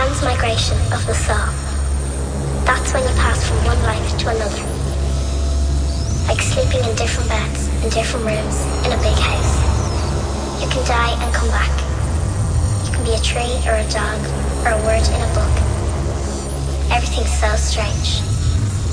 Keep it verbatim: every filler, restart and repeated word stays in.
transmigration of the soul. That's when you pass from one life to another. Like sleeping in different beds, in different rooms, in a big house. You can die and come back. You can be a tree or a dog or a word in a book. Everything's so strange.